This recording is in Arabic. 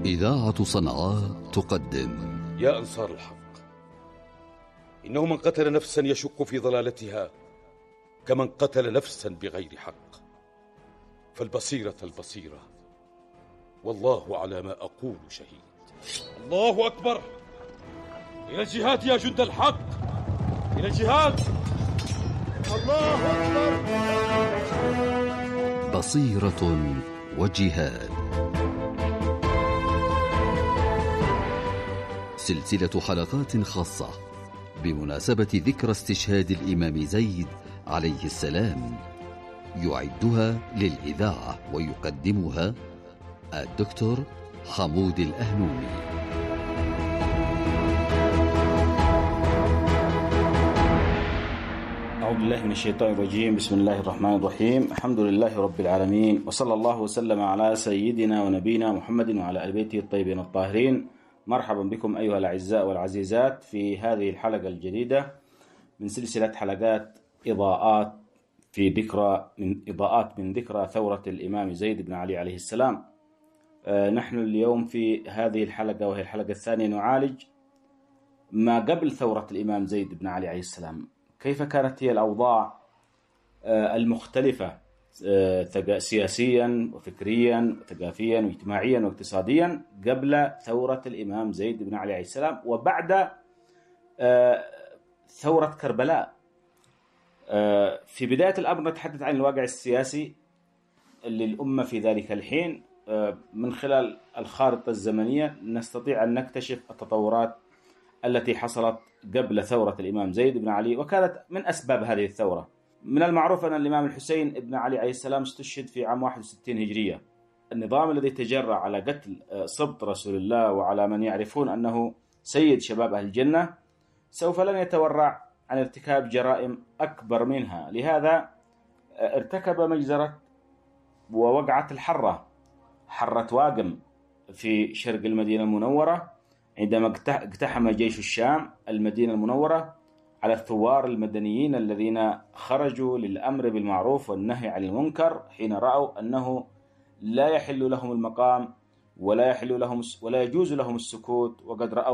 إذاعة صنعاء تقدم يا أنصار الحق، إنه من قتل نفسا يشك في ضلالتها كمن قتل نفسا بغير حق، فالبصيرة البصيرة، والله على ما أقول شهيد. الله أكبر! إلى الجهاد يا جند الحق، إلى الجهاد! الله أكبر! بصيرة وجهاد، سلسلة حلقات خاصة بمناسبة ذكرى استشهاد الإمام زيد عليه السلام، يعدها للإذاعة ويقدمها الدكتور حمود الأهنومي. أعوذ بالله من الشيطان الرجيم. بسم الله الرحمن الرحيم. الحمد لله رب العالمين، وصلى الله وسلم على سيدنا ونبينا محمد وعلى آل بيته الطيبين الطاهرين. مرحبا بكم أيها الأعزاء والعزيزات في هذه الحلقة الجديدة من سلسلة حلقات إضاءات من ذكرى ثورة الإمام زيد بن علي عليه السلام. نحن اليوم في هذه الحلقة، وهي الحلقة الثانية، نعالج ما قبل ثورة الإمام زيد بن علي عليه السلام. كيف كانت هي الأوضاع المختلفة سياسيا وفكريا وثقافيا واجتماعيا واقتصاديا قبل ثورة الإمام زيد بن علي عليه السلام وبعد ثورة كربلاء. في بداية الأمر نتحدث عن الواقع السياسي للأمة في ذلك الحين. من خلال الخارطة الزمنية نستطيع أن نكتشف التطورات التي حصلت قبل ثورة الإمام زيد بن علي، وكانت من أسباب هذه الثورة. من المعروف أن الإمام الحسين بن علي عليه السلام استشهد في عام 61 هجرية. النظام الذي تجرأ على قتل سبط رسول الله وعلى من يعرفون أنه سيد شباب أهل الجنة سوف لن يتورع عن ارتكاب جرائم أكبر منها. لهذا ارتكب مجزرة ووقعت حرة واقم في شرق المدينة المنورة عندما اقتحم جيش الشام المدينة المنورة على الثوار المدنيين الذين خرجوا للأمر بالمعروف والنهي عن المنكر، حين رأوا أنه لا يحل لهم المقام ولا يجوز لهم السكوت، وقد رأوا